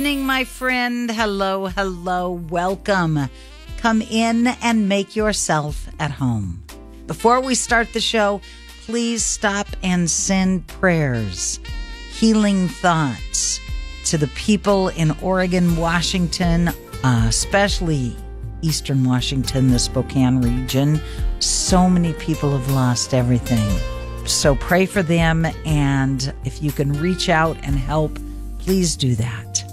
Evening, my friend. Hello, welcome. Come in and make yourself at home. Before we start the show, please stop and send prayers, healing thoughts to the people in Oregon, Washington, especially Eastern Washington, the Spokane region. So many people have lost everything. So pray for them, and if you can reach out and help, please do that.